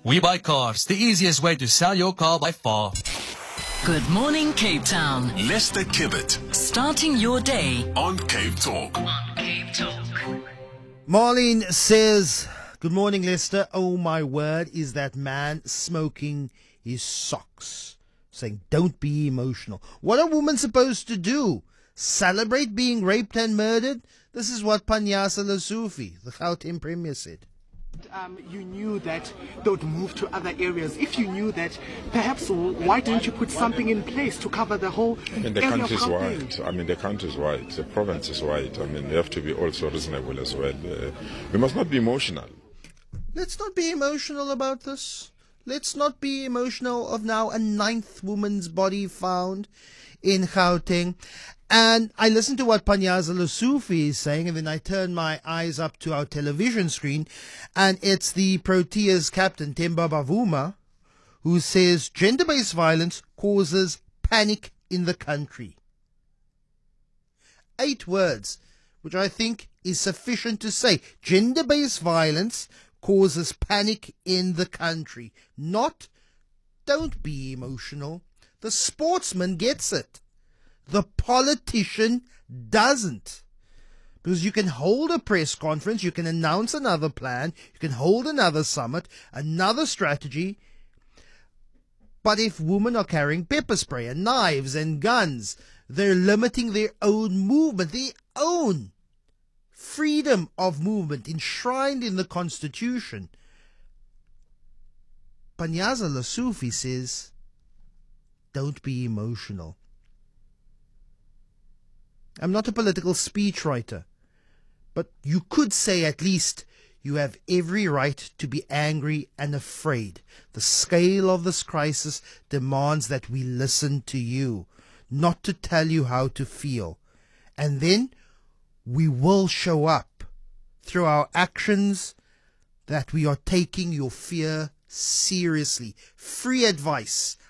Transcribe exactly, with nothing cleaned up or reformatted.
We Buy Cars, the easiest way to sell your car by far. Good morning, Cape Town. Lester Kibbet Starting your day on Cape Talk. on Cape Talk. Marlene says, good morning, Lester. Oh, my word, is that man smoking his socks. Saying, don't be emotional. What are women supposed to do? Celebrate being raped and murdered? This is what Panyaza Lesufi, the Gauteng Premier, said. Um, you knew that they would move to other areas. If you knew that, perhaps why didn't you put something in place to cover the whole I mean, the area country is of wide. Gauteng? I mean, the country is wide. The province is wide. I mean, you have to be also reasonable as well. Uh, we must not be emotional. Let's not be emotional about this. Let's not be emotional of now a ninth woman's body found in Gauteng. And I listened to what Panyaza Lesufi is saying, and then I turn my eyes up to our television screen, and it's the Proteas captain, Themba Bavuma, who says gender-based violence causes panic in the country. Eight words, which I think is sufficient to say. Gender-based violence causes panic in the country. Not, don't be emotional. The sportsman gets it. The politician doesn't. Because you can hold a press conference, you can announce another plan, you can hold another summit, another strategy. But if women are carrying pepper spray and knives and guns, they're limiting their own movement, their own freedom of movement enshrined in the Constitution. Panyaza Lesufi says, don't be emotional. I'm not a political speechwriter, but you could say at least you have every right to be angry and afraid. The scale of this crisis demands that we listen to you, not to tell you how to feel. And then we will show up through our actions that we are taking your fear seriously. Free advice,